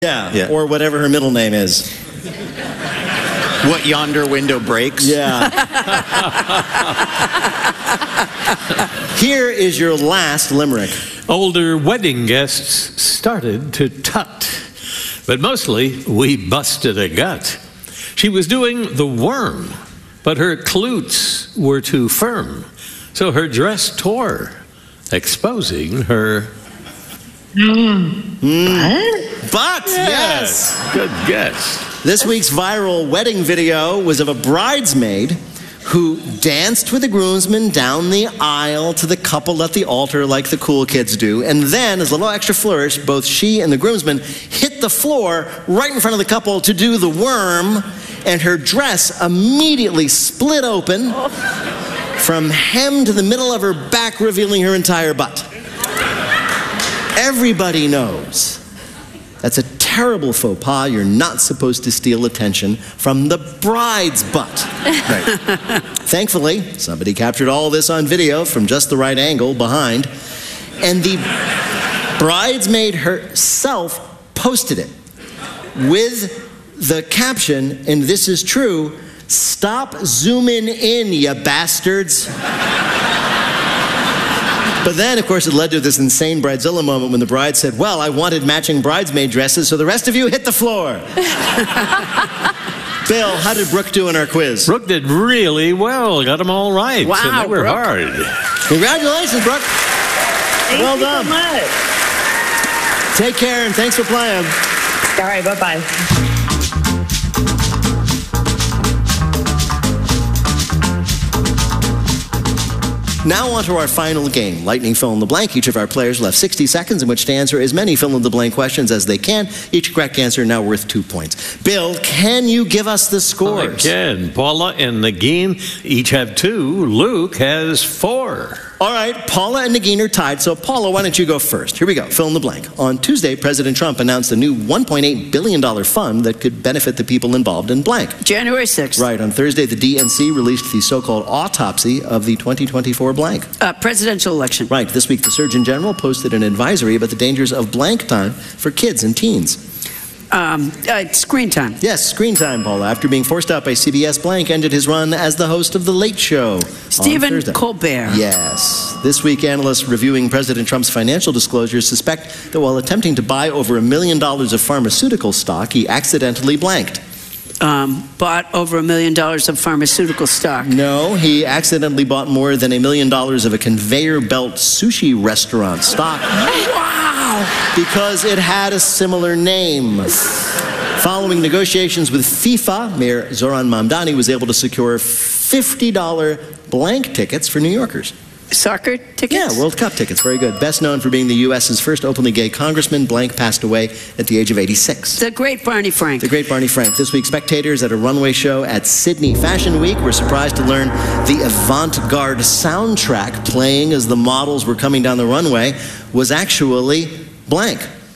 Yeah, or whatever her middle name is. What yonder window breaks? Yeah. Here is your last limerick. Older wedding guests started to tut, but mostly we busted a gut. She was doing the worm, but her klutes were too firm, so her dress tore, exposing her... But, yes. Good guess. This week's viral wedding video was of a bridesmaid who danced with the groomsmen down the aisle to the couple at the altar like the cool kids do. And then, as a little extra flourish, both she and the groomsmen hit the floor right in front of the couple to do the worm, and her dress immediately split open from hem to the middle of her back, revealing her entire butt. Everybody knows that's a terrible faux pas. You're not supposed to steal attention from the bride's butt. Right. Thankfully, somebody captured all this on video from just the right angle behind, and the bridesmaid herself posted it with the caption, and this is true, "Stop zooming in, you bastards." But then, of course, it led to this insane Bridezilla moment when the bride said, "Well, I wanted matching bridesmaid dresses, so the rest of you hit the floor." Bill, how did Brooke do in our quiz? Brooke did really well. Got them all right. Wow, and they were Brooke. hard. Congratulations, Brooke. Well Thank done. you so much. Take care, and thanks for playing. All right, bye-bye. Now on to our final game, Lightning Fill in the Blank. Each of our players will have 60 seconds in which to answer as many fill in the blank questions as they can. Each correct answer now worth 2 points. Bill, can you give us the scores? I can. Paula and Nagin each have 2. Luke has 4. All right, Paula and Nagin are tied, so Paula, why don't you go first? Here we go, fill in the blank. On Tuesday, President Trump announced a new $1.8 billion fund that could benefit the people involved in blank. January 6th. Right, on Thursday, the DNC released the so-called autopsy of the 2024 blank. Presidential election. Right, this week the Surgeon General posted an advisory about the dangers of blank time for kids and teens. Screen time. Yes, screen time, Paula. After being forced out by CBS, blank ended his run as the host of The Late Show on Stephen Thursday. Colbert. Yes. This week, analysts reviewing President Trump's financial disclosures suspect that while attempting to buy over $1 million of pharmaceutical stock, he accidentally blanked. Bought over $1 million of pharmaceutical stock. No, he accidentally bought more than $1 million of a conveyor belt sushi restaurant stock. Wow! Because it had a similar name. Following negotiations with FIFA, Mayor Zoran Mamdani was able to secure $50 blank tickets for New Yorkers. Soccer tickets? Yeah, World Cup tickets. Very good. Best known for being the U.S.'s first openly gay congressman, blank passed away at the age of 86. The great Barney Frank. The great Barney Frank. This week, spectators at a runway show at Sydney Fashion Week were surprised to learn the avant-garde soundtrack playing as the models were coming down the runway was actually blank.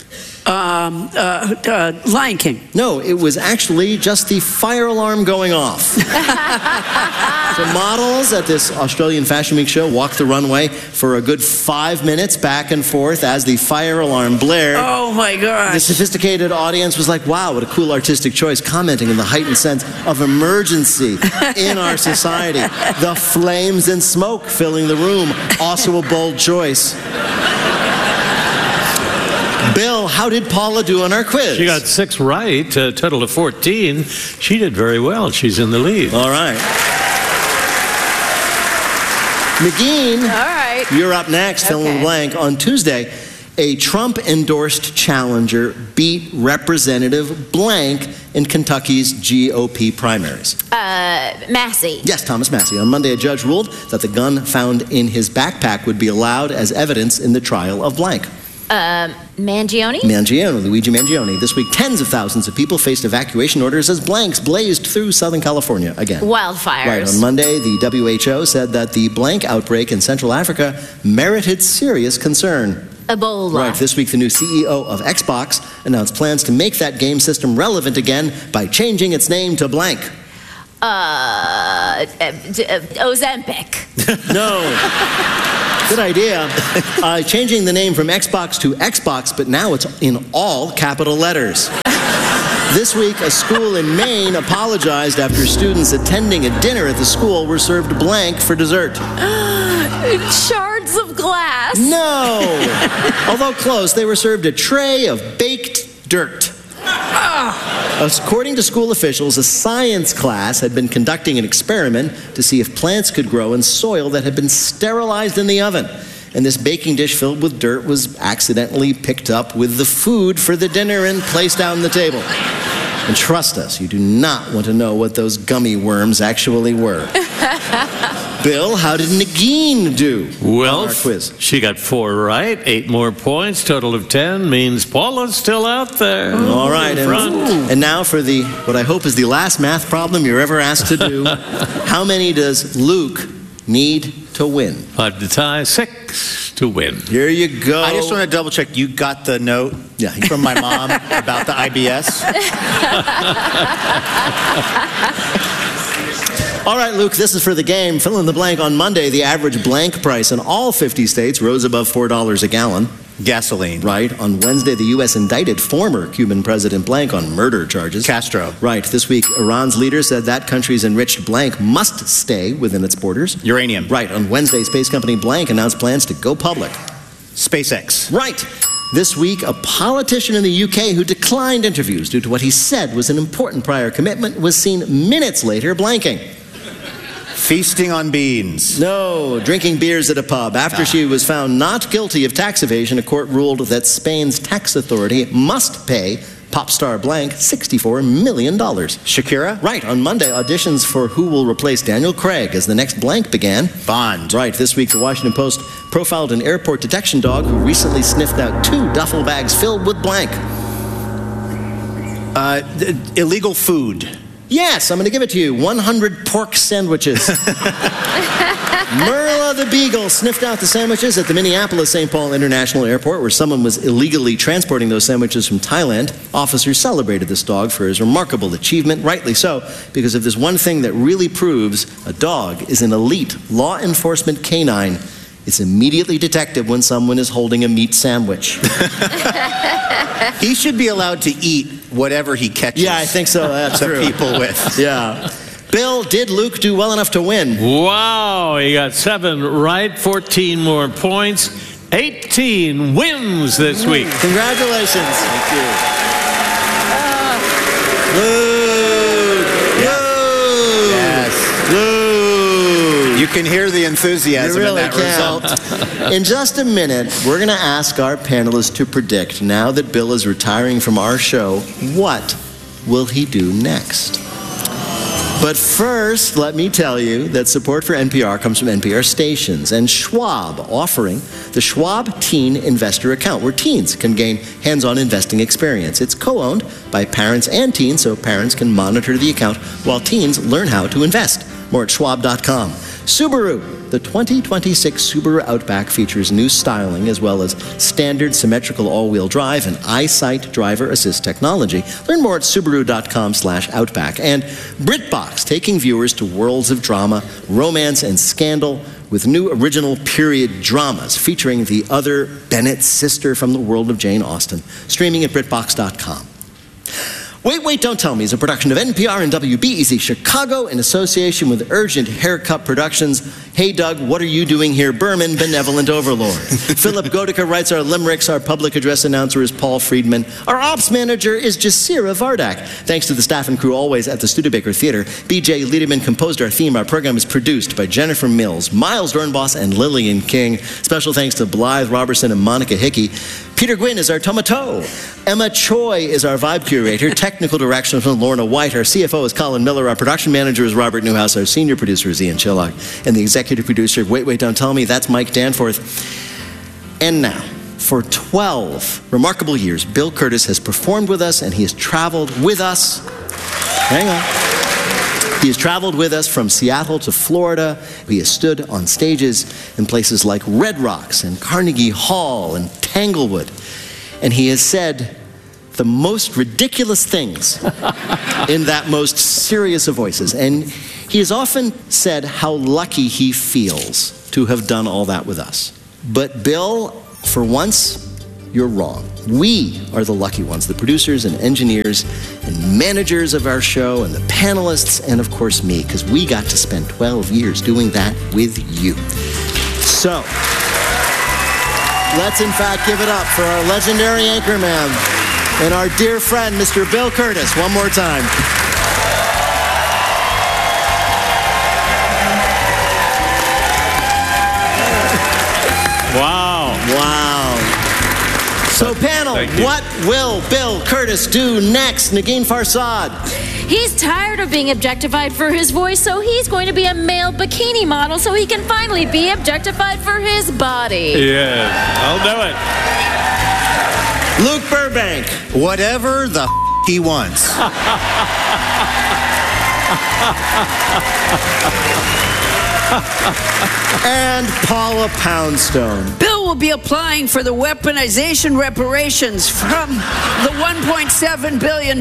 Lion King. No, it was actually just the fire alarm going off. The models at this Australian Fashion Week show walked the runway for a good 5 minutes back and forth as the fire alarm blared. Oh my gosh. The sophisticated audience was like, wow, what a cool artistic choice, commenting on the heightened sense of emergency in our society. The flames and smoke filling the room, also a bold choice. Bill, how did Paula do on our quiz? She got 6 right, a total of 14. She did very well. She's in the lead. All right. Nagin, All right. you're up next. Fill in the Okay. blank. On Tuesday, a Trump-endorsed challenger beat Representative blank in Kentucky's GOP primaries. Massey. Yes, Thomas Massey. On Monday, a judge ruled that the gun found in his backpack would be allowed as evidence in the trial of blank. Mangione? Mangione, Luigi Mangione. This week, tens of thousands of people faced evacuation orders as blanks blazed through Southern California again. Wildfires. Right, on Monday, the WHO said that the blank outbreak in Central Africa merited serious concern. Ebola. Right, this week the new CEO of Xbox announced plans to make that game system relevant again by changing its name to blank. Ozempic. No. Good idea. Changing the name from Xbox to Xbox, but now it's in all capital letters. This week, a school in Maine apologized after students attending a dinner at the school were served blank for dessert. Shards of glass. No! Although close, they were served a tray of baked dirt. According to school officials, a science class had been conducting an experiment to see if plants could grow in soil that had been sterilized in the oven. And this baking dish filled with dirt was accidentally picked up with the food for the dinner and placed out on the table. And trust us, you do not want to know what those gummy worms actually were. Bill, how did Nagin do Well, on our quiz? she got 4 right, 8 more points, total of 10, means Paula's still out there. All right, In front. and now for what I hope is the last math problem you're ever asked to do. How many does Luke need to win? 5 to tie, 6 to win. Here you go. I just want to double check. You got the note from my mom about the IBS? All right, Luke, this is for the game. Fill in the blank. On Monday, the average blank price in all 50 states rose above $4 a gallon. Gasoline. Right. On Wednesday, the U.S. indicted former Cuban President blank on murder charges. Castro. Right. This week, Iran's leader said that country's enriched blank must stay within its borders. Uranium. Right. On Wednesday, space company blank announced plans to go public. SpaceX. Right. This week, a politician in the UK who declined interviews due to what he said was an important prior commitment was seen minutes later blanking. Feasting on beans. No, drinking beers at a pub. After she was found not guilty of tax evasion, a court ruled that Spain's tax authority must pay pop star blank $64 million. Shakira. Right. On Monday, auditions for who will replace Daniel Craig as the next blank began. Bond. Right. This week, the Washington Post profiled an airport detection dog who recently sniffed out 2 duffel bags filled with blank. Illegal food. Yes, I'm going to give it to you. 100 pork sandwiches. Merla the Beagle sniffed out the sandwiches at the Minneapolis-St. Paul International Airport, where someone was illegally transporting those sandwiches from Thailand. Officers celebrated this dog for his remarkable achievement, rightly so, because of this one thing that really proves a dog is an elite law enforcement canine. It's immediately detected when someone is holding a meat sandwich. He should be allowed to eat whatever he catches. Yeah, I think so. That's the true. people with. Yeah. Bill, did Luke do well enough to win? Wow, he got 7 right, 14 more points, 18 wins this week. Congratulations. Thank you. Luke! Yes. Luke! You can hear the enthusiasm You really in that result. can. In just a minute, we're going to ask our panelists to predict, now that Bill is retiring from our show, what will he do next? But first, let me tell you that support for NPR comes from NPR stations and Schwab, offering the Schwab Teen Investor Account, where teens can gain hands-on investing experience. It's co-owned by parents and teens, so parents can monitor the account while teens learn how to invest. More at schwab.com. Subaru. The 2026 Subaru Outback features new styling as well as standard symmetrical all-wheel drive and EyeSight driver assist technology. Learn more at subaru.com/outback. And BritBox, taking viewers to worlds of drama, romance, and scandal with new original period dramas featuring the other Bennett sister from the world of Jane Austen. Streaming at BritBox.com. Wait, Don't Tell Me is a production of NPR and WBEZ Chicago in association with Urgent Haircut Productions. Hey, Doug, what are you doing here? Berman, benevolent overlord. Philip Godica writes our limericks. Our public address announcer is Paul Friedman. Our ops manager is Jasira Vardak. Thanks to the staff and crew always at the Studebaker Theater. BJ Liederman composed our theme. Our program is produced by Jennifer Mills, Miles Dornbos, and Lillian King. Special thanks to Blythe Robertson and Monica Hickey. Peter Gwynn is our tomato. Emma Choi is our vibe curator. Technical direction from Lorna White. Our CFO is Colin Miller. Our production manager is Robert Newhouse. Our senior producer is Ian Chillock. And the executive producer of Wait, Don't Tell Me, that's Mike Danforth. And now, for 12 remarkable years, Bill Curtis has performed with us and he has traveled with us. Hang on. He has traveled with us from Seattle to Florida. He has stood on stages in places like Red Rocks and Carnegie Hall and Tanglewood. And he has said the most ridiculous things in that most serious of voices. And he has often said how lucky he feels to have done all that with us. But Bill, for once, you're wrong. We are the lucky ones, the producers and engineers and managers of our show and the panelists and, of course, me, because we got to spend 12 years doing that with you. So, let's in fact give it up for our legendary anchorman and our dear friend, Mr. Bill Kurtis, one more time. Wow. So panel, what will Bill Kurtis do next? Negin Farsad. He's tired of being objectified for his voice, so he's going to be a male bikini model so he can finally be objectified for his body. Yes, I'll do it. Luke Burbank. Whatever the he wants. And Paula Poundstone. Bill will be applying for the weaponization reparations from the $1.7 billion.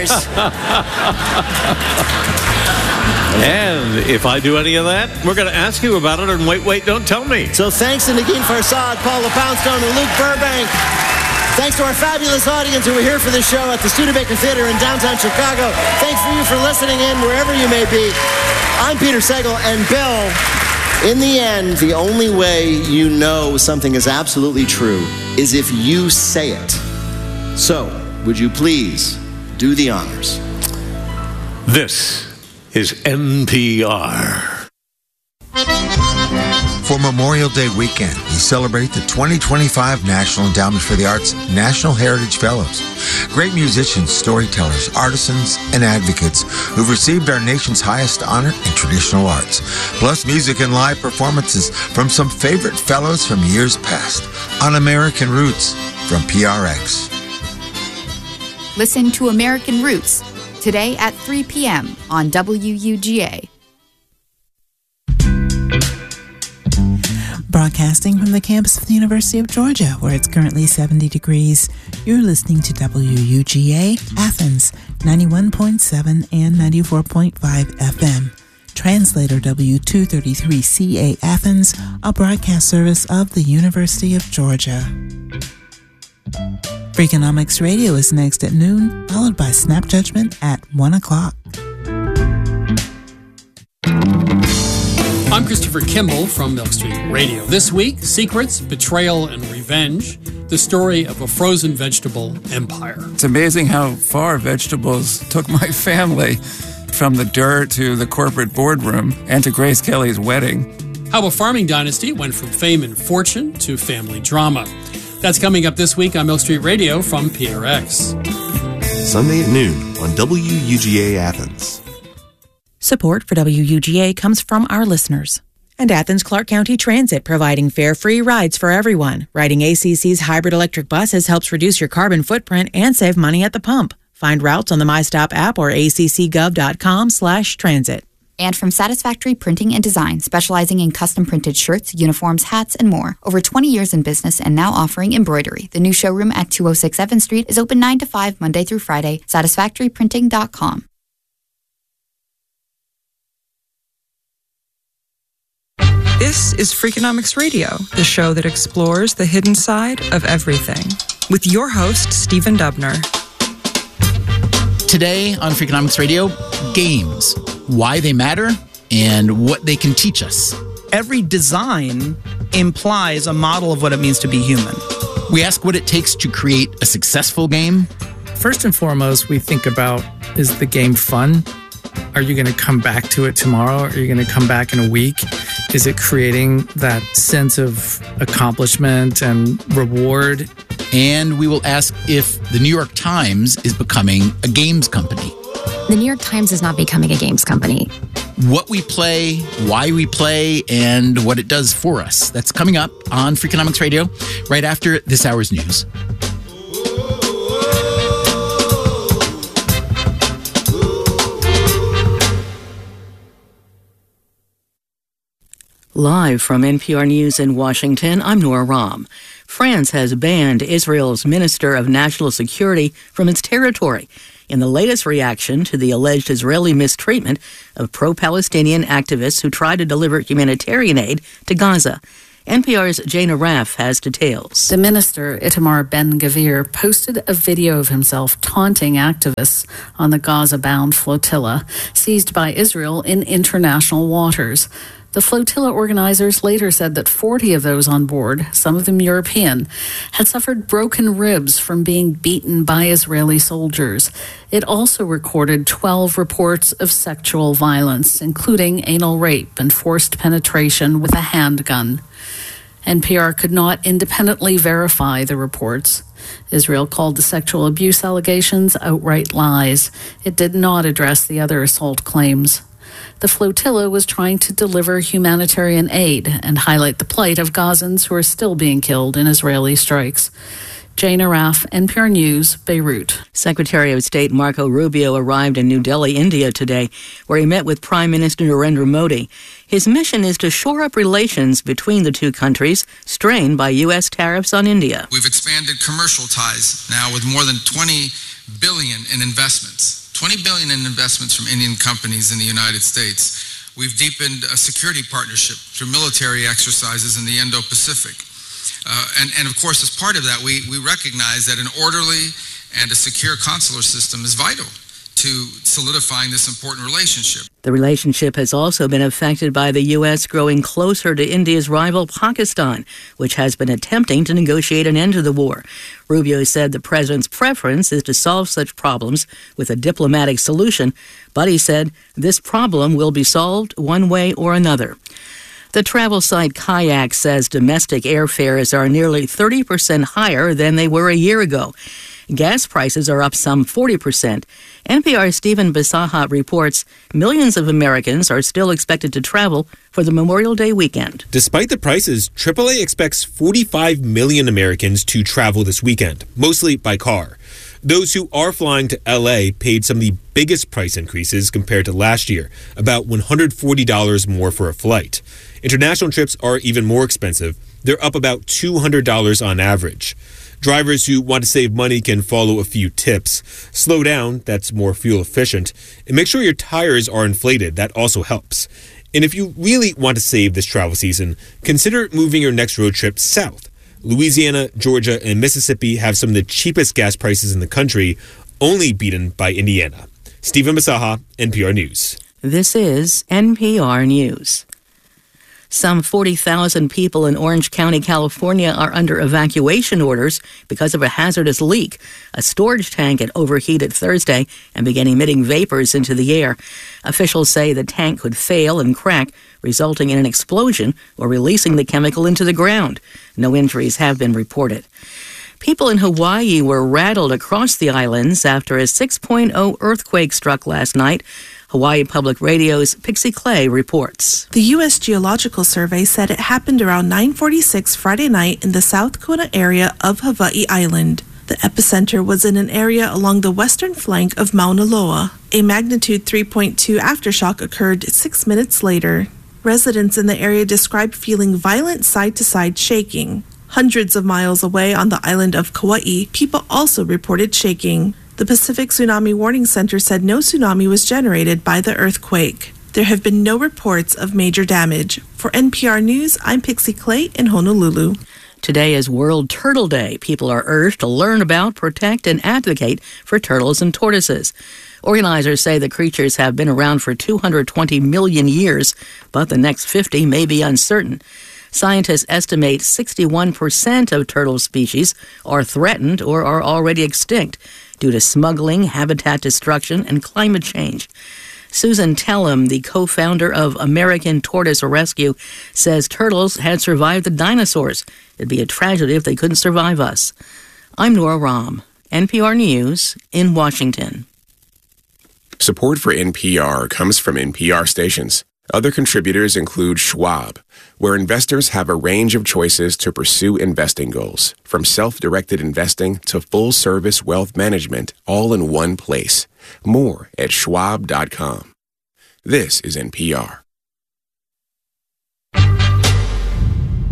And if I do any of that, we're going to ask you about it, and wait, don't tell me. So thanks to Negin Farsad, Paula Poundstone, and Luke Burbank. Thanks to our fabulous audience who were here for this show at the Studebaker Theater in downtown Chicago. Thanks for you for listening in wherever you may be. I'm Peter Sagal, and Bill, in the end, the only way you know something is absolutely true is if you say it. So, would you please do the honors? This is NPR. For Memorial Day weekend, we celebrate the 2025 National Endowment for the Arts National Heritage Fellows. Great musicians, storytellers, artisans, and advocates who've received our nation's highest honor in traditional arts. Plus music and live performances from some favorite fellows from years past on American Roots from PRX. Listen to American Roots today at 3 p.m. on WUGA. Broadcasting from the campus of the University of Georgia, where it's currently 70 degrees. You're listening to WUGA Athens, 91.7 and 94.5 FM. Translator W233CA Athens, a broadcast service of the University of Georgia. Freakonomics Radio is next at noon, followed by Snap Judgment at 1 o'clock. I'm Christopher Kimball from Milk Street Radio. This week, secrets, betrayal, and revenge, the story of a frozen vegetable empire. It's amazing how far vegetables took my family, from the dirt to the corporate boardroom and to Grace Kelly's wedding. How a farming dynasty went from fame and fortune to family drama. That's coming up this week on Milk Street Radio from PRX. Sunday at noon on WUGA Athens. Support for WUGA comes from our listeners. And Athens Clark County Transit, providing fare-free rides for everyone. Riding ACC's hybrid electric buses helps reduce your carbon footprint and save money at the pump. Find routes on the MyStop app or accgov.com/transit. And from Satisfactory Printing and Design, specializing in custom printed shirts, uniforms, hats, and more. Over 20 years in business and now offering embroidery. The new showroom at 206 Evans Street is open 9 to 5 Monday through Friday. Satisfactoryprinting.com. This is Freakonomics Radio, the show that explores the hidden side of everything, with your host, Stephen Dubner. Today on Freakonomics Radio, games, why they matter, and what they can teach us. Every design implies a model of what it means to be human. We ask what it takes to create a successful game. First and foremost, we think about, is the game fun? Are you going to come back to it tomorrow? Are you going to come back in a week? Is it creating that sense of accomplishment and reward? And we will ask if the New York Times is becoming a games company. The New York Times is not becoming a games company. What we play, why we play, and what it does for us. That's coming up on Freakonomics Radio right after this hour's news. Live from NPR News in Washington, I'm Nora Rahm. France has banned Israel's Minister of National Security from its territory. in the latest reaction to the alleged Israeli mistreatment of pro-Palestinian activists who tried to deliver humanitarian aid to Gaza. NPR's Jane Arraf has details. The minister, Itamar Ben-Gvir, posted a video of himself taunting activists on the Gaza-bound flotilla seized by Israel in international waters. The flotilla organizers later said that 40 of those on board, some of them European, had suffered broken ribs from being beaten by Israeli soldiers. It also recorded 12 reports of sexual violence, including anal rape and forced penetration with a handgun. NPR could not independently verify the reports. Israel called the sexual abuse allegations outright lies. It did not address the other assault claims. The flotilla was trying to deliver humanitarian aid and highlight the plight of Gazans who are still being killed in Israeli strikes. Jane Arraf, NPR News, Beirut. Secretary of State Marco Rubio arrived in New Delhi, India today, where he met with Prime Minister Narendra Modi. His mission is to shore up relations between the two countries strained by U.S. tariffs on India. We've expanded commercial ties now with more than $20 billion in investments. $20 billion in investments from Indian companies in the United States. We've deepened a security partnership through military exercises in the Indo-Pacific. And of course, as part of that, we recognize that an orderly and a secure consular system is vital to solidifying this important relationship. The relationship has also been affected by the U.S. growing closer to India's rival Pakistan, which has been attempting to negotiate an end to the war. Rubio said the president's preference is to solve such problems with a diplomatic solution, but he said this problem will be solved one way or another. The travel site Kayak says domestic airfares are nearly 30% higher than they were a year ago. Gas prices are up some 40%. NPR's Stephen Bisaha reports millions of Americans are still expected to travel for the Memorial Day weekend. Despite the prices, AAA expects 45 million Americans to travel this weekend, mostly by car. Those who are flying to L.A. paid some of the biggest price increases compared to last year, about $140 more for a flight. International trips are even more expensive. They're up about $200 on average. Drivers who want to save money can follow a few tips. Slow down, that's more fuel efficient. And make sure your tires are inflated, that also helps. And if you really want to save this travel season, consider moving your next road trip south. Louisiana, Georgia, and Mississippi have some of the cheapest gas prices in the country, only beaten by Indiana. Stephen Bisaha, NPR News. This is NPR News. Some 40,000 people in Orange County, California are under evacuation orders because of a hazardous leak. A storage tank had overheated Thursday and began emitting vapors into the air. Officials say the tank could fail and crack, resulting in an explosion or releasing the chemical into the ground. No injuries have been reported. People in Hawaii were rattled across the islands after a 6.0 earthquake struck last night. Hawaii Public Radio's Pixie Clay reports. The U.S. Geological Survey said it happened around 9:46 Friday night in the South Kona area of Hawaii Island. The epicenter was in an area along the western flank of Mauna Loa. A magnitude 3.2 aftershock occurred 6 minutes later. Residents in the area described feeling violent side-to-side shaking. Hundreds of miles away on the island of Kauai, people also reported shaking. The Pacific Tsunami Warning Center said no tsunami was generated by the earthquake. There have been no reports of major damage. For NPR News, I'm Pixie Clay in Honolulu. Today is World Turtle Day. People are urged to learn about, protect, and advocate for turtles and tortoises. Organizers say the creatures have been around for 220 million years, but the next 50 may be uncertain. Scientists estimate 61% of turtle species are threatened or are already extinct due to smuggling, habitat destruction, and climate change. Susan Tellum, the co-founder of American Tortoise Rescue, says turtles had survived the dinosaurs. It'd be a tragedy if they couldn't survive us. I'm Nora Rahm, NPR News in Washington. Support for NPR comes from NPR stations. Other contributors include Schwab, where investors have a range of choices to pursue investing goals, from self-directed investing to full-service wealth management, all in one place. More at schwab.com. This is NPR.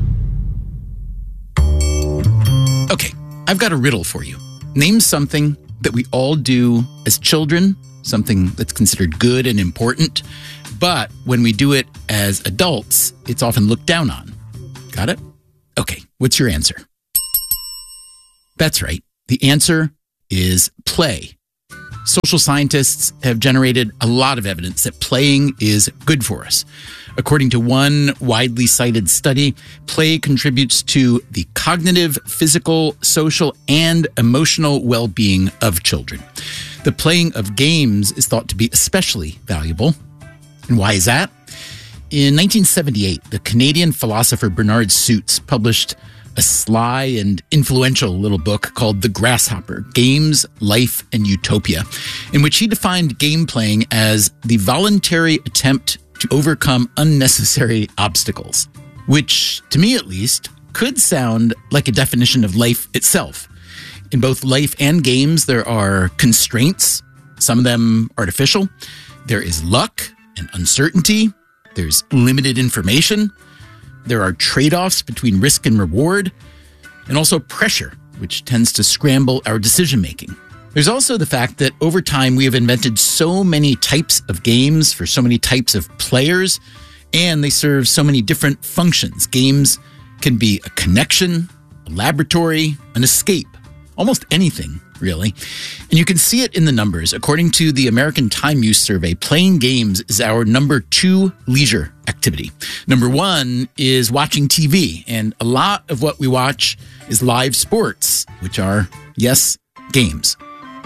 Okay, I've got a riddle for you. Name something that we all do as children, something that's considered good and important. But when we do it as adults, it's often looked down on. Got it? Okay, what's your answer? That's right. The answer is play. Social scientists have generated a lot of evidence that playing is good for us. According to one widely cited study, play contributes to the cognitive, physical, social, and emotional well-being of children. The playing of games is thought to be especially valuable. And why is that? In 1978, the Canadian philosopher Bernard Suits published a sly and influential little book called The Grasshopper, Games, Life, and Utopia, in which he defined game playing as the voluntary attempt to overcome unnecessary obstacles, which, to me at least, could sound like a definition of life itself. In both life and games, there are constraints, some of them artificial. There is luck and uncertainty. There's limited information. There are trade-offs between risk and reward, and also pressure, which tends to scramble our decision-making. There's also the fact that over time we have invented so many types of games for so many types of players, and they serve so many different functions. Games can be a connection, a laboratory, an escape, almost anything, really. And you can see it in the numbers. According to the American Time Use Survey, playing games is our number 2 leisure activity. Number 1 is watching TV, and a lot of what we watch is live sports, which are, yes, games.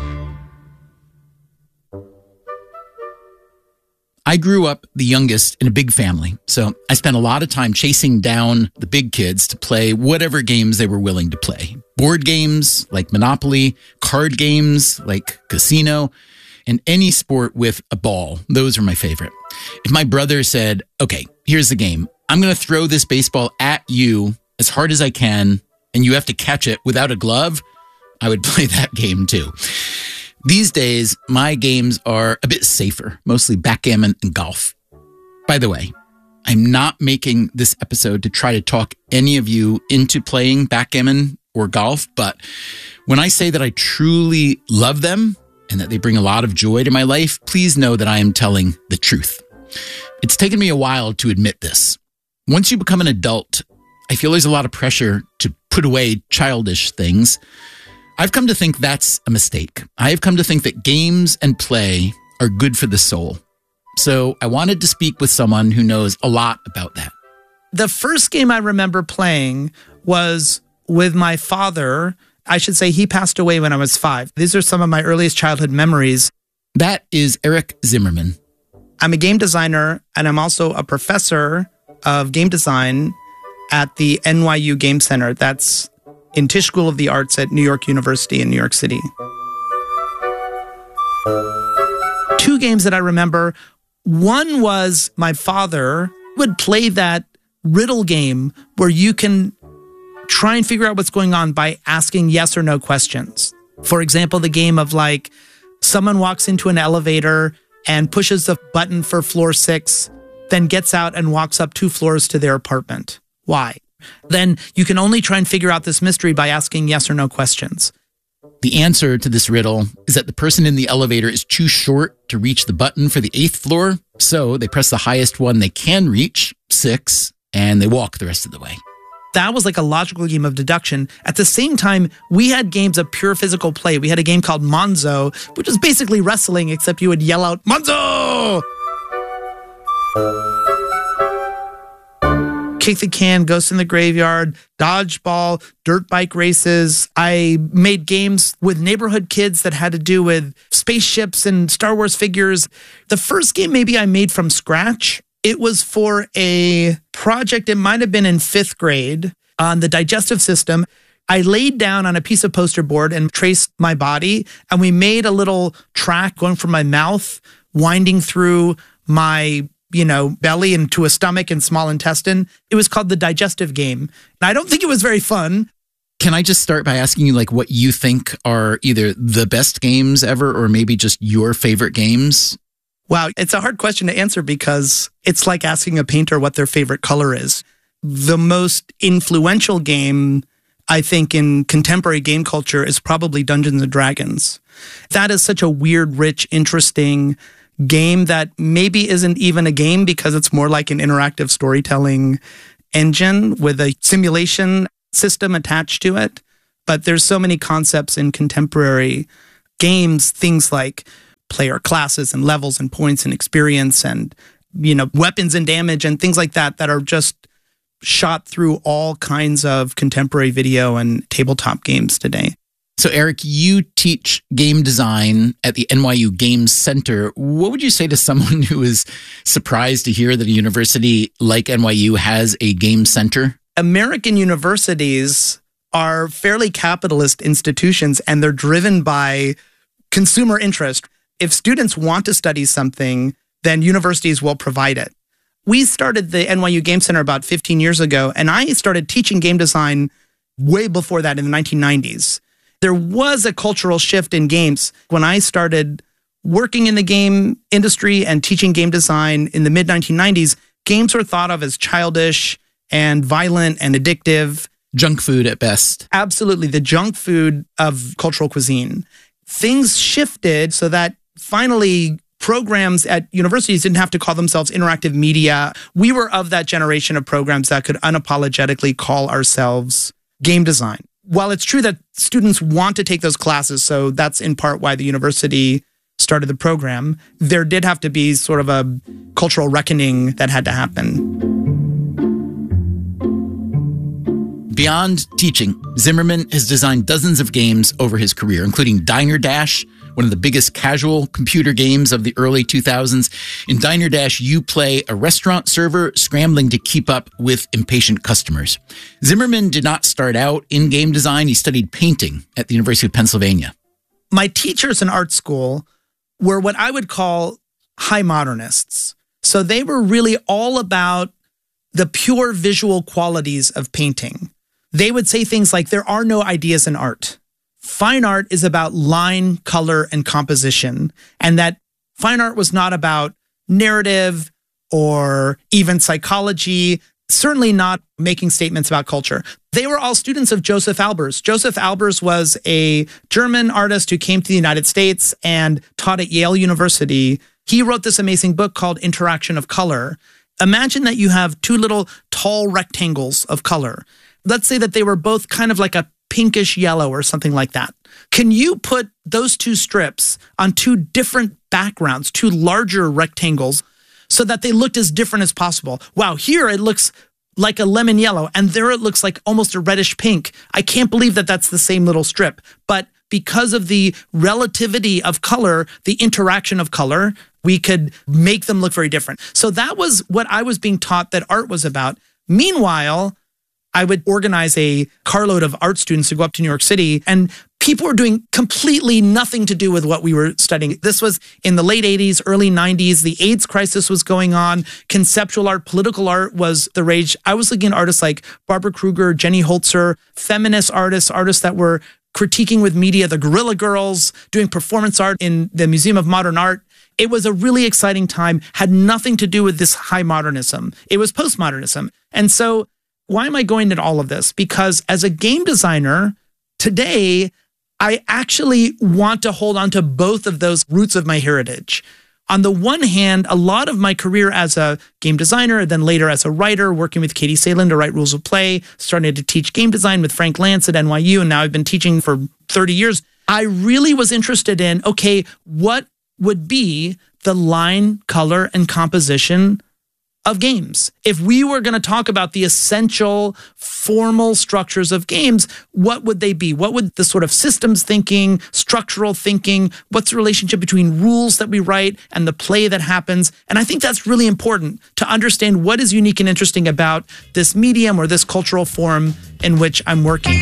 I grew up the youngest in a big family, so I spent a lot of time chasing down the big kids to play whatever games they were willing to play. Board games like Monopoly, card games like Casino, and any sport with a ball. Those are my favorite. If my brother said, okay, here's the game. I'm going to throw this baseball at you as hard as I can, and you have to catch it without a glove, I would play that game too. These days, my games are a bit safer, mostly backgammon and golf. By the way, I'm not making this episode to try to talk any of you into playing backgammon or golf, but when I say that I truly love them and that they bring a lot of joy to my life, please know that I am telling the truth. It's taken me a while to admit this. Once you become an adult, I feel there's a lot of pressure to put away childish things. I've come to think that's a mistake. I have come to think that games and play are good for the soul. So I wanted to speak with someone who knows a lot about that. The first game I remember playing was with my father. I should say he passed away when I was 5. These are some of my earliest childhood memories. That is Eric Zimmerman. I'm a game designer, and I'm also a professor of game design at the NYU Game Center. That's in Tisch School of the Arts at New York University in New York City. 2 games that I remember. One was my father would play that riddle game where you can try and figure out what's going on by asking yes or no questions. For example, the game of like someone walks into an elevator and pushes the button for floor 6, then gets out and walks up 2 floors to their apartment. Why? Then you can only try and figure out this mystery by asking yes or no questions. The answer to this riddle is that the person in the elevator is too short to reach the button for the 8th floor, so they press the highest one they can reach, 6, and they walk the rest of the way. That was like a logical game of deduction. At the same time, we had games of pure physical play. We had a game called Monzo, which was basically wrestling, except you would yell out, Monzo! Kick the Can, Ghost in the Graveyard, Dodgeball, dirt bike races. I made games with neighborhood kids that had to do with spaceships and Star Wars figures. The first game maybe I made from scratch, it was for a project, it might have been in 5th grade, on the digestive system. I laid down on a piece of poster board and traced my body, and we made a little track going from my mouth, winding through my belly into a stomach and small intestine. It was called the digestive game. And I don't think it was very fun. Can I just start by asking you like what you think are either the best games ever or maybe just your favorite games? Wow, it's a hard question to answer because it's like asking a painter what their favorite color is. The most influential game I think, in contemporary game culture is probably Dungeons & Dragons. That is such a weird, rich, interesting game that maybe isn't even a game because it's more like an interactive storytelling engine with a simulation system attached to it. But there's so many concepts in contemporary games, things like player classes and levels and points and experience and, weapons and damage and things like that are just shot through all kinds of contemporary video and tabletop games today. So, Eric, you teach game design at the NYU Games Center. What would you say to someone who is surprised to hear that a university like NYU has a game center? American universities are fairly capitalist institutions, and they're driven by consumer interest. If students want to study something, then universities will provide it. We started the NYU Game Center about 15 years ago, and I started teaching game design way before that in the 1990s. There was a cultural shift in games. When I started working in the game industry and teaching game design in the mid-1990s, games were thought of as childish and violent and addictive. Junk food at best. Absolutely, the junk food of cultural cuisine. Things shifted so that finally programs at universities didn't have to call themselves interactive media. We were of that generation of programs that could unapologetically call ourselves game design. While it's true that students want to take those classes, so that's in part why the university started the program, there did have to be sort of a cultural reckoning that had to happen. Beyond teaching, Zimmerman has designed dozens of games over his career, including Diner Dash, one of the biggest casual computer games of the early 2000s. In Diner Dash, you play a restaurant server scrambling to keep up with impatient customers. Zimmerman did not start out in game design. He studied painting at the University of Pennsylvania. My teachers in art school were what I would call high modernists. So they were really all about the pure visual qualities of painting. They would say things like, there are no ideas in art. Fine art is about line, color, and composition, and that fine art was not about narrative or even psychology, certainly not making statements about culture. They were all students of Joseph Albers. Joseph Albers was a German artist who came to the United States and taught at Yale University. He wrote this amazing book called Interaction of Color. Imagine that you have two little tall rectangles of color. Let's say that they were both kind of like a pinkish yellow or something like that. Can you put those two strips on two different backgrounds, two larger rectangles, so that they looked as different as possible? Wow, here it looks like a lemon yellow, and there it looks like almost a reddish pink. I can't believe that that's the same little strip. But because of the relativity of color, the interaction of color, we could make them look very different. So that was what I was being taught that art was about. Meanwhile, I would organize a carload of art students to go up to New York City, and people were doing completely nothing to do with what we were studying. This was in the late 80s, early 90s. The AIDS crisis was going on. Conceptual art, political art was the rage. I was looking at artists like Barbara Kruger, Jenny Holzer, feminist artists that were critiquing with media, the Guerrilla Girls, doing performance art in the Museum of Modern Art. It was a really exciting time, had nothing to do with this high modernism. It was postmodernism. And so why am I going into all of this? Because as a game designer, today, I actually want to hold on to both of those roots of my heritage. On the one hand, a lot of my career as a game designer, then later as a writer, working with Katie Salen to write rules of play, starting to teach game design with Frank Lance at NYU, and now I've been teaching for 30 years. I really was interested in, okay, what would be the line, color, and composition of games? If we were going to talk about the essential formal structures of games, what would they be? What would the sort of systems thinking, structural thinking, what's the relationship between rules that we write and the play that happens? And I think that's really important to understand what is unique and interesting about this medium or this cultural form in which I'm working.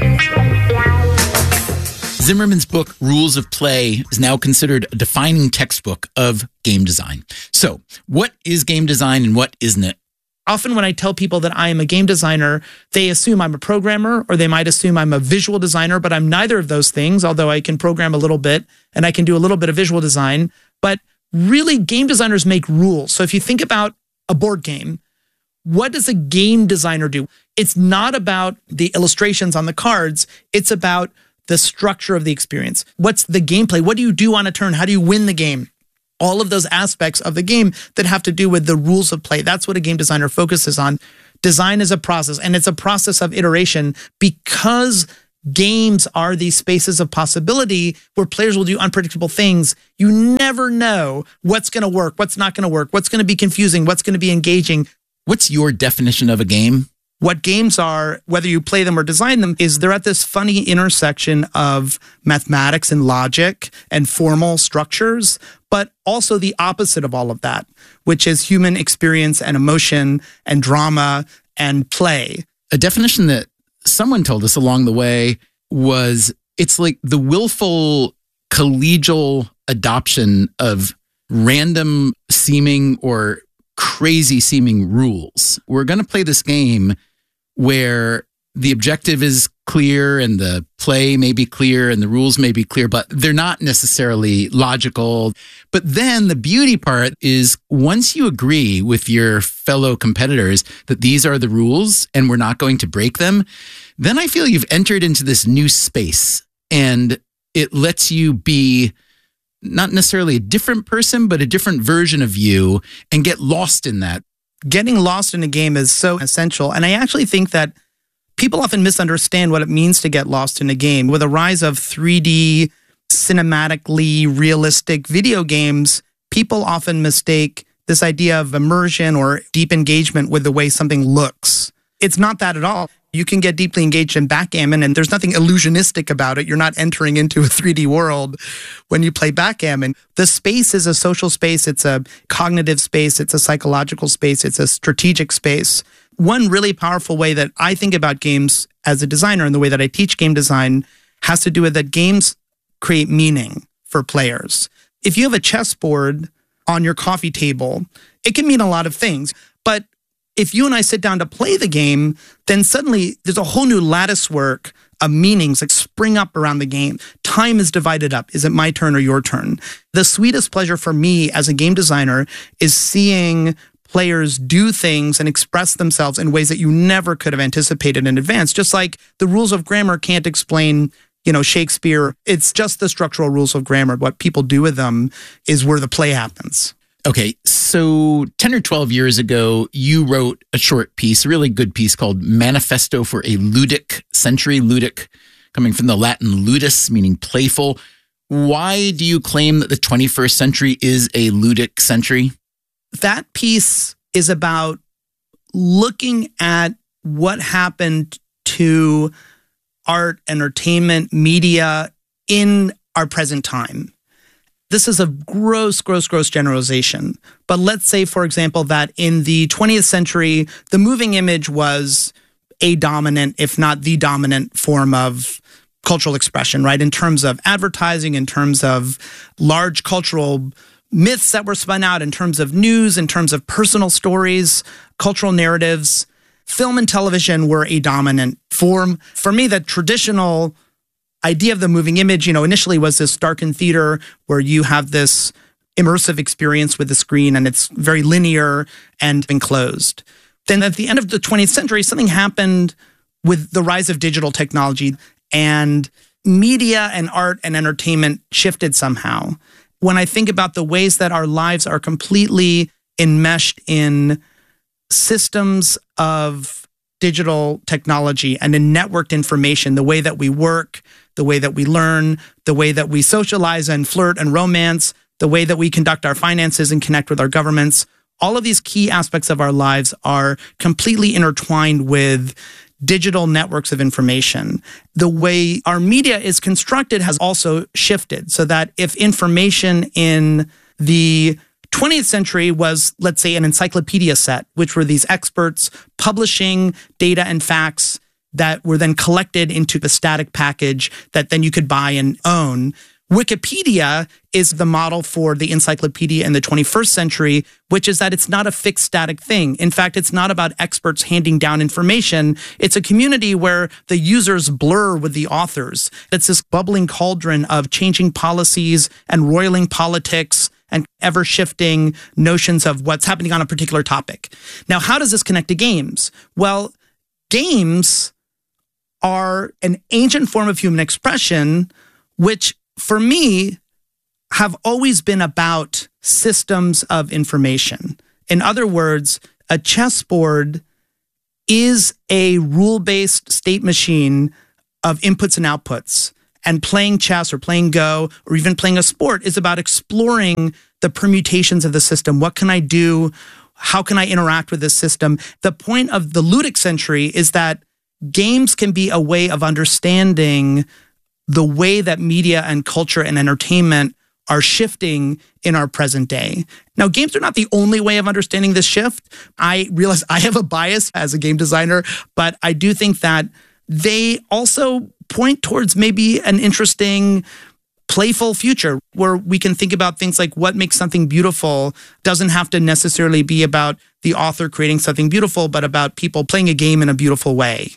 Zimmerman's book, Rules of Play, is now considered a defining textbook of game design. So, what is game design and what isn't it? Often when I tell people that I am a game designer, they assume I'm a programmer, or they might assume I'm a visual designer, but I'm neither of those things, although I can program a little bit and I can do a little bit of visual design. But really, game designers make rules. So if you think about a board game, what does a game designer do? It's not about the illustrations on the cards. It's about the structure of the experience. What's the gameplay? What do you do on a turn? How do you win the game? All of those aspects of the game that have to do with the rules of play. That's what a game designer focuses on. Design is a process, and it's a process of iteration because games are these spaces of possibility where players will do unpredictable things. You never know what's going to work, what's not going to work, what's going to be confusing, what's going to be engaging. What's your definition of a game? What games are, whether you play them or design them, is they're at this funny intersection of mathematics and logic and formal structures, but also the opposite of all of that, which is human experience and emotion and drama and play. A definition that someone told us along the way was it's like the willful collegial adoption of random seeming or crazy seeming rules. We're going to play this game where the objective is clear and the play may be clear and the rules may be clear, but they're not necessarily logical. But then the beauty part is once you agree with your fellow competitors that these are the rules and we're not going to break them, then I feel you've entered into this new space and it lets you be not necessarily a different person, but a different version of you and get lost in that. Getting lost in a game is so essential. And I actually think that people often misunderstand what it means to get lost in a game. With the rise of 3D, cinematically realistic video games, people often mistake this idea of immersion or deep engagement with the way something looks. It's not that at all. You can get deeply engaged in backgammon, and there's nothing illusionistic about it. You're not entering into a 3D world when you play backgammon. The space is a social space. It's a cognitive space. It's a psychological space. It's a strategic space. One really powerful way that I think about games as a designer and the way that I teach game design has to do with that games create meaning for players. If you have a chessboard on your coffee table, it can mean a lot of things. But if you and I sit down to play the game, then suddenly there's a whole new lattice work of meanings that spring up around the game. Time is divided up. Is it my turn or your turn? The sweetest pleasure for me as a game designer is seeing players do things and express themselves in ways that you never could have anticipated in advance. Just like the rules of grammar can't explain, Shakespeare. It's just the structural rules of grammar. What people do with them is where the play happens. Okay, so 10 or 12 years ago, you wrote a short piece, a really good piece called Manifesto for a Ludic Century. Ludic coming from the Latin ludus, meaning playful. Why do you claim that the 21st century is a ludic century? That piece is about looking at what happened to art, entertainment, media in our present time. This is a gross generalization. But let's say, for example, that in the 20th century, the moving image was a dominant, if not the dominant form of cultural expression, right? In terms of advertising, in terms of large cultural myths that were spun out, in terms of news, in terms of personal stories, cultural narratives, film and television were a dominant form. For me, the traditional idea of the moving image, initially was this darkened theater where you have this immersive experience with the screen and it's very linear and enclosed. Then at the end of the 20th century, something happened with the rise of digital technology and media and art and entertainment shifted somehow. When I think about the ways that our lives are completely enmeshed in systems of digital technology and in networked information, the way that we work, the way that we learn, the way that we socialize and flirt and romance, the way that we conduct our finances and connect with our governments, all of these key aspects of our lives are completely intertwined with digital networks of information. The way our media is constructed has also shifted so that if information in the 20th century was, let's say, an encyclopedia set, which were these experts publishing data and facts that were then collected into a static package that then you could buy and own. Wikipedia is the model for the encyclopedia in the 21st century, which is that it's not a fixed static thing. In fact, it's not about experts handing down information. It's a community where the users blur with the authors. It's this bubbling cauldron of changing policies and roiling politics and ever-shifting notions of what's happening on a particular topic. Now, how does this connect to games? Well, games are an ancient form of human expression, which for me have always been about systems of information. In other words, a chessboard is a rule-based state machine of inputs and outputs. And playing chess or playing Go or even playing a sport is about exploring the permutations of the system. What can I do? How can I interact with this system? The point of the ludic century is that games can be a way of understanding the way that media and culture and entertainment are shifting in our present day. Now, games are not the only way of understanding this shift. I realize I have a bias as a game designer, but I do think that they also point towards maybe an interesting, playful future where we can think about things like what makes something beautiful doesn't have to necessarily be about the author creating something beautiful, but about people playing a game in a beautiful way.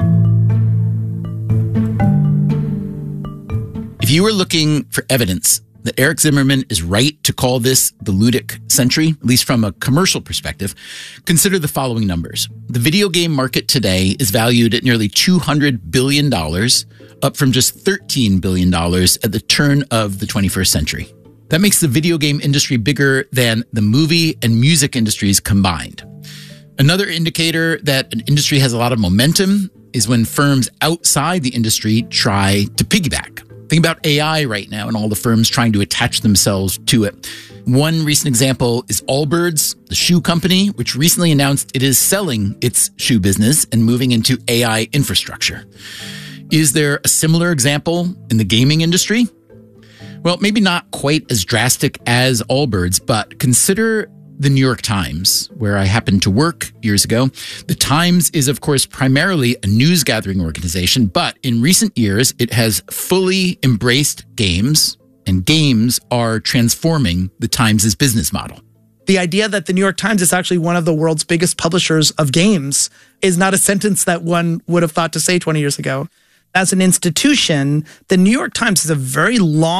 If you were looking for evidence that Eric Zimmerman is right to call this the ludic century, at least from a commercial perspective, consider the following numbers. The video game market today is valued at nearly $200 billion, up from just $13 billion at the turn of the 21st century. That makes the video game industry bigger than the movie and music industries combined. Another indicator that an industry has a lot of momentum is when firms outside the industry try to piggyback. Think about AI right now and all the firms trying to attach themselves to it. One recent example is Allbirds, the shoe company, which recently announced it is selling its shoe business and moving into AI infrastructure. Is there a similar example in the gaming industry? Well, maybe not quite as drastic as Allbirds, but consider the New York Times, where I happened to work years ago. The Times is, of course, primarily a news gathering organization, but in recent years, it has fully embraced games, and games are transforming the Times' business model. The idea that the New York Times is actually one of the world's biggest publishers of games is not a sentence that one would have thought to say 20 years ago. As an institution, the New York Times has a very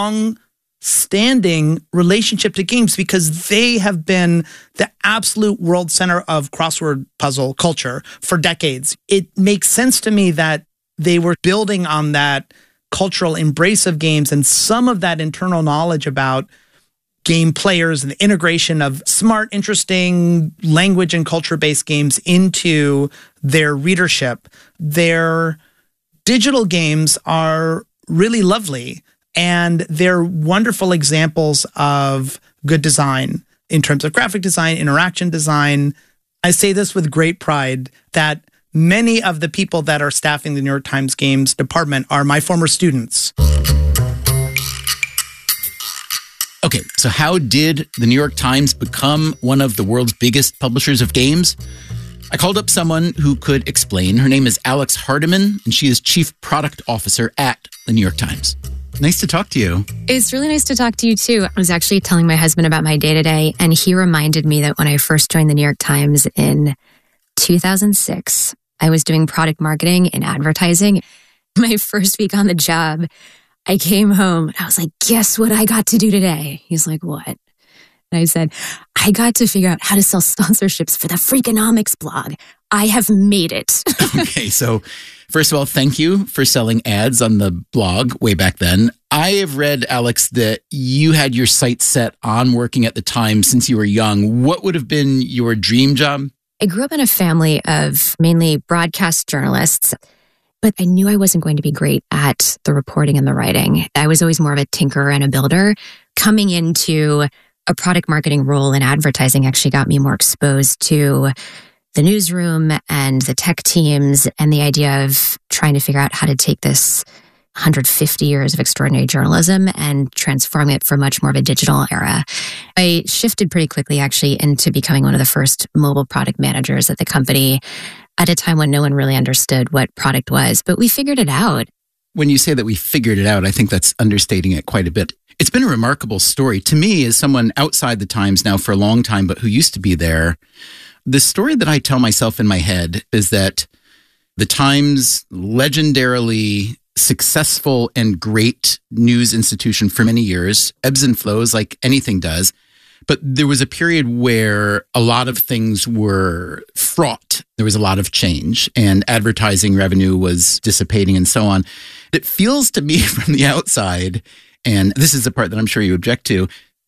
long-standing relationship to games because they have been the absolute world center of crossword puzzle culture for decades. It makes sense to me that they were building on that cultural embrace of games and some of that internal knowledge about game players and the integration of smart, interesting language and culture-based games into their readership. Their digital games are really lovely, and they're wonderful examples of good design in terms of graphic design, interaction design. I say this with great pride that many of the people that are staffing the New York Times Games department are my former students. Okay, so how did the New York Times become one of the world's biggest publishers of games? I called up someone who could explain. Her name is Alex Hardiman, and she is Chief Product Officer at the New York Times. Nice to talk to you. It's really nice to talk to you, too. I was actually telling my husband about my day-to-day, and he reminded me that when I first joined the New York Times in 2006, I was doing product marketing and advertising. My first week on the job, I came home, and I was like, guess what I got to do today? He's like, what? And I said, I got to figure out how to sell sponsorships for the Freakonomics blog. I have made it. Okay, so first of all, thank you for selling ads on the blog way back then. I have read, Alex, that you had your sights set on working at the Times since you were young. What would have been your dream job? I grew up in a family of mainly broadcast journalists, but I knew I wasn't going to be great at the reporting and the writing. I was always more of a tinkerer and a builder. Coming into a product marketing role in advertising actually got me more exposed to the newsroom and the tech teams and the idea of trying to figure out how to take this 150 years of extraordinary journalism and transform it for much more of a digital era. I shifted pretty quickly actually into becoming one of the first mobile product managers at the company at a time when no one really understood what product was, but we figured it out. When you say that we figured it out, I think that's understating it quite a bit. It's been a remarkable story. To me, as someone outside the Times now for a long time, but who used to be there, the story that I tell myself in my head is that the Times, legendarily successful and great news institution for many years, ebbs and flows like anything does. But there was a period where a lot of things were fraught. There was a lot of change and advertising revenue was dissipating and so on. It feels to me from the outside, and this is the part that I'm sure you object to,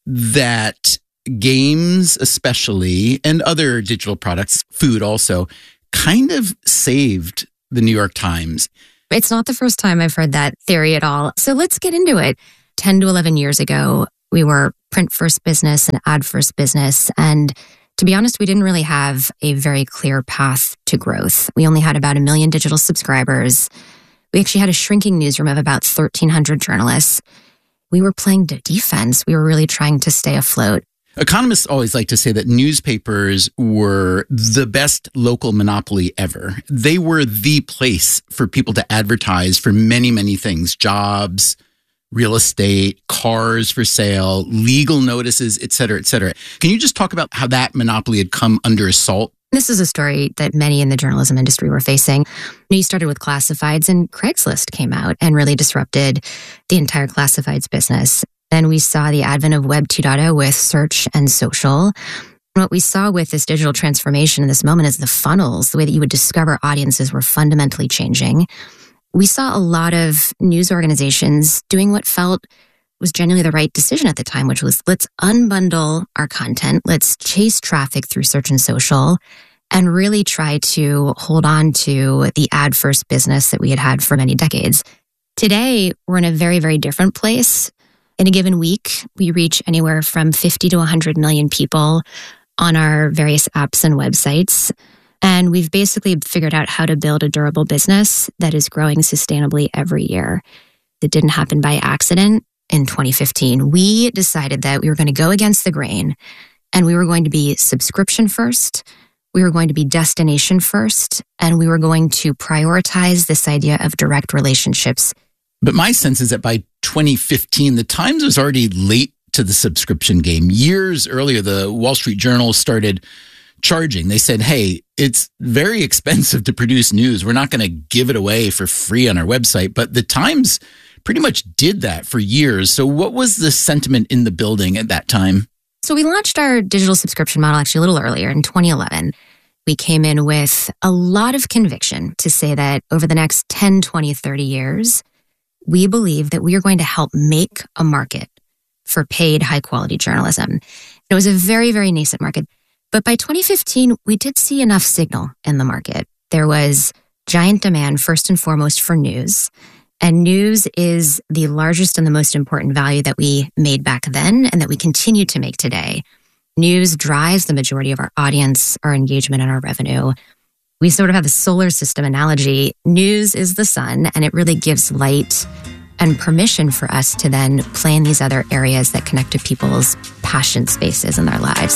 that games especially, and other digital products, food also, kind of saved the New York Times. It's not the first time I've heard that theory at all. So let's get into it. 10 to 11 years ago, we were print first business and ad first business. And to be honest, we didn't really have a very clear path to growth. We only had about 1 million digital subscribers. We actually had a shrinking newsroom of about 1,300 journalists. We were playing defense. We were really trying to stay afloat. Economists always like to say that newspapers were the best local monopoly ever. They were the place for people to advertise for many, many things: jobs, real estate, cars for sale, legal notices, et cetera, et cetera. Can you just talk about how that monopoly had come under assault? This is a story that many in the journalism industry were facing. You started with classifieds, and Craigslist came out and really disrupted the entire classifieds business. Then we saw the advent of Web 2.0 with search and social. And what we saw with this digital transformation in this moment is the funnels, the way that you would discover audiences, were fundamentally changing. We saw a lot of news organizations doing what felt was genuinely the right decision at the time, which was, let's unbundle our content, let's chase traffic through search and social, and really try to hold on to the ad first business that we had had for many decades. Today, we're in a very, very different place. In a given week, we reach anywhere from 50 to 100 million people on our various apps and websites. And we've basically figured out how to build a durable business that is growing sustainably every year. It didn't happen by accident. In 2015, we decided that we were going to go against the grain, and we were going to be subscription first, we were going to be destination first, and we were going to prioritize this idea of direct relationships. But my sense is that by 2015, the Times was already late to the subscription game. Years earlier, the Wall Street Journal started charging. They said, hey, it's very expensive to produce news. We're not going to give it away for free on our website. But the Times pretty much did that for years. So what was the sentiment in the building at that time? So we launched our digital subscription model actually a little earlier in 2011. We came in with a lot of conviction to say that over the next 10, 20, 30 years, we believe that we are going to help make a market for paid high-quality journalism. It was a very, very nascent market. But by 2015, we did see enough signal in the market. There was giant demand, first and foremost, for news. And news is the largest and the most important value that we made back then and that we continue to make today. News drives the majority of our audience, our engagement, and our revenue. We sort of have the solar system analogy. News is the sun, and it really gives light and permission for us to then play in these other areas that connect to people's passion spaces in their lives.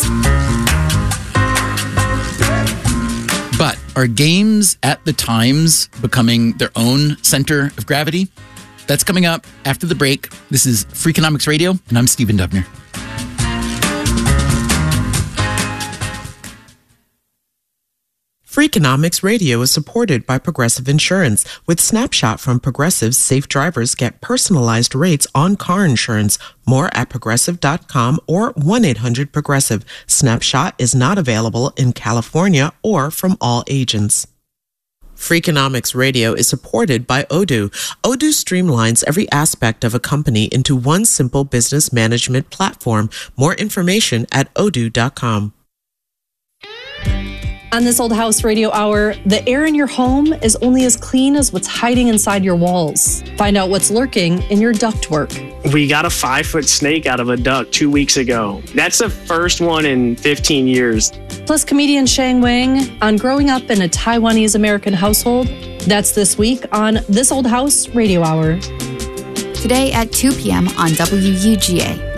But are games at the Times becoming their own center of gravity? That's coming up after the break. This is Freakonomics Radio, and I'm Stephen Dubner. Freakonomics Radio is supported by Progressive Insurance. With Snapshot from Progressive, safe drivers get personalized rates on car insurance. More at Progressive.com or 1-800-PROGRESSIVE. Snapshot is not available in California or from all agents. Freakonomics Radio is supported by Odoo. Odoo streamlines every aspect of a company into one simple business management platform. More information at odoo.com. On This Old House Radio Hour, the air in your home is only as clean as what's hiding inside your walls. Find out what's lurking in your ductwork. We got a 5-foot snake out of a duct 2 weeks ago. That's the first one in 15 years. Plus comedian Shang Wang on growing up in a Taiwanese American household. That's this week on This Old House Radio Hour. Today at 2 p.m. on WUGA.